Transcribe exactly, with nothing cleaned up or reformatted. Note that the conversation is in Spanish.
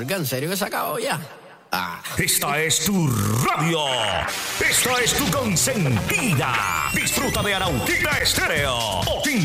Arauca, ¿en serio que se acabó ya? Ah. Esta es tu radio. Esta es tu consentida. Disfruta de Arauquita Estéreo.